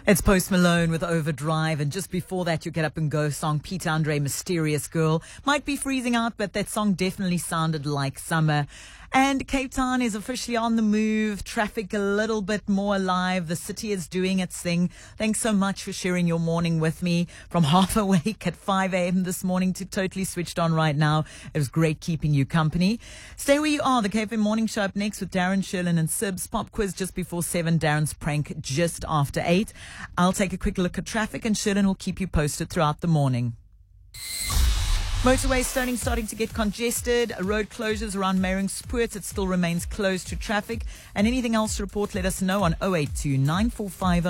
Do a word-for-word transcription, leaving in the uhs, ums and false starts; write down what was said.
It's Post Malone with Overdrive, and just before that, your Get Up and Go song, Peter Andre, Mysterious Girl. Might be freezing out, but that song definitely sounded like summer. And Cape Town is officially on the move. Traffic a little bit more alive. The city is doing its thing. Thanks so much for sharing your morning with me. From half awake at five a.m. this morning to totally switched on right now. It was great keeping you company. Stay where you are. The K F M Morning Show up next with Darren, Sherlin and Sibs. Pop quiz just before seven. Darren's prank just after eight. I'll take a quick look at traffic and Sherlin will keep you posted throughout the morning. Motorway Stoning starting to get congested. Road closures around Maringspoort. It still remains closed to traffic. And anything else to report, let us know on oh eight two nine four five